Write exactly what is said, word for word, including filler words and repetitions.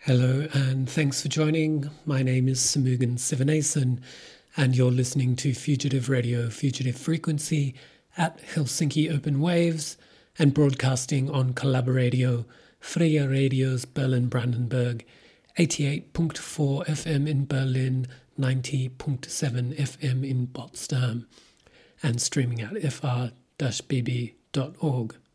Hello and thanks for joining. My name is Samugan Sivanason and you're listening to Fugitive Radio, Fugitive Frequency at Helsinki Open Waves and broadcasting on Collaboradio, Freya Radio's Berlin-Brandenburg, eighty-eight point four F M in Berlin, ninety point seven F M in Potsdam, and streaming at f r dash b b dot org.